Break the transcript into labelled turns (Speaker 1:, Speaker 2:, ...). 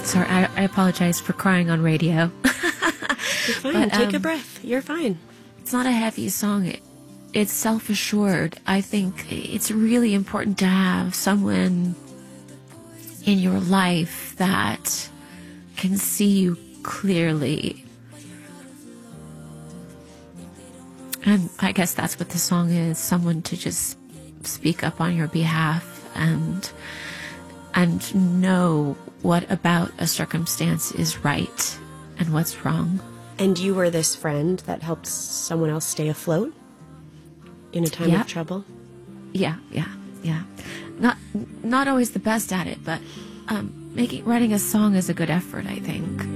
Speaker 1: Sorry, I apologize for crying on radio.
Speaker 2: You're fine. Take a breath. You're fine.
Speaker 1: It's not a heavy song. It's self-assured. I think it's really important to have someone in your life that can see you clearly. And I guess that's what the song is. Someone to just speak up on your behalf and know what about a circumstance is right and what's wrong.
Speaker 2: And you were this friend that helped someone else stay afloat in a time of trouble?
Speaker 1: Yeah. Not always the best at it, but writing a song is a good effort, I think.